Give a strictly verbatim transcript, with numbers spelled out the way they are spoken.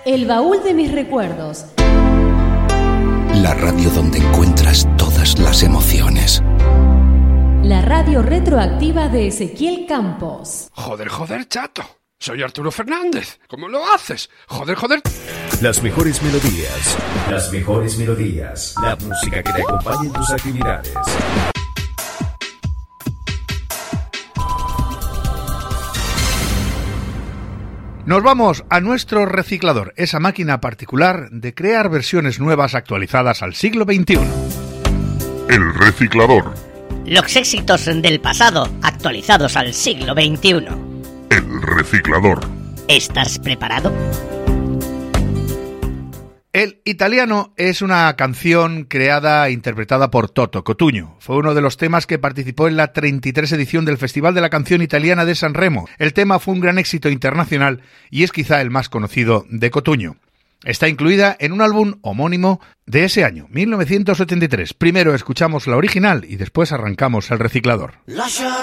El baúl de mis recuerdos. La radio donde encuentras todas las emociones. La radio retroactiva de Ezequiel Campos. Joder, joder, chato. Soy Arturo Fernández. ¿Cómo lo haces? Joder, joder. Las mejores melodías. Las mejores melodías. La música que te acompañe en tus actividades. Nos vamos a nuestro reciclador, esa máquina particular de crear versiones nuevas actualizadas al siglo veintiuno. El reciclador. Los éxitos del pasado actualizados al siglo veintiuno. El reciclador. ¿Estás preparado? El Italiano es una canción creada e interpretada por Toto Cotugno. Fue uno de los temas que participó en la treinta y tres edición del Festival de la Canción Italiana de San Remo. El tema fue un gran éxito internacional y es quizá el más conocido de Cotugno. Está incluida en un álbum homónimo de ese año, mil novecientos ochenta y tres. Primero escuchamos la original y después arrancamos el reciclador.